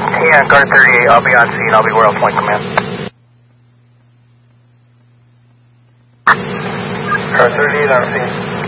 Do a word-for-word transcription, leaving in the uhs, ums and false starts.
ten, Guard thirty-eight, I'll be on scene, I'll be Royal Point Command. Guard thirty-eight on scene.